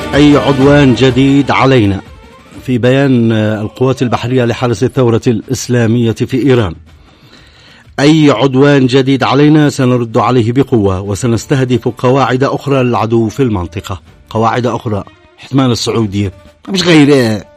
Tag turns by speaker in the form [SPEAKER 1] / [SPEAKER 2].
[SPEAKER 1] أي عدوان جديد علينا. في بيان القوات البحرية لحرس الثورة الإسلامية في إيران: أي عدوان جديد علينا سنرد عليه بقوة، وسنستهدف قواعد أخرى للعدو في المنطقة. قواعد أخرى، احتمال السعودية مش غيرها.